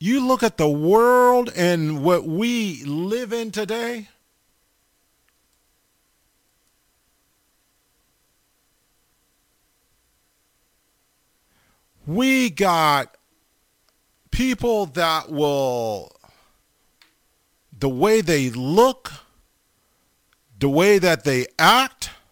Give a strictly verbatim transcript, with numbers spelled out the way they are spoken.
You look at the world and what we live in today. We got people that will, the way they look, the way that they act,